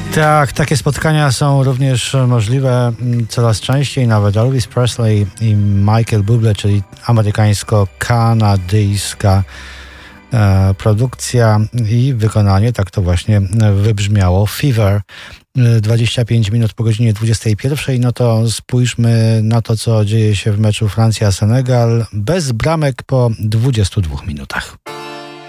Tak, takie spotkania są również możliwe coraz częściej. Nawet Elvis Presley i Michael Bublé, czyli amerykańsko-kanadyjska produkcja i wykonanie, tak to właśnie wybrzmiało. Fever, 25 minut po godzinie 21. No to spójrzmy na to, co dzieje się w meczu Francja-Senegal. Bez bramek po 22 minutach.